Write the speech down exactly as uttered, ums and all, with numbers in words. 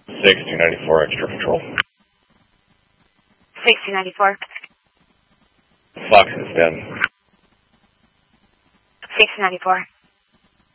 six two ninety-four, extra patrol. six two ninety-four. Fox is dead. six two ninety-four.